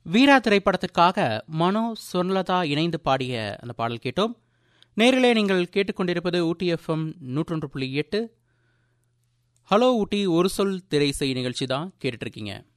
வீரா திரைப்படத்திற்காக மனோ சொர்ணலதா இணைந்து பாடிய அந்த பாடல் கேட்டோம். நேரிலே நீங்கள் கேட்டுக்கொண்டிருப்பது ஊட்டி எஃப்எம் 101.8 ஹலோ ஊட்டி ஒரு சொல் திரைசை நிகழ்ச்சி தான் கேட்டுட்டு இருக்கீங்க.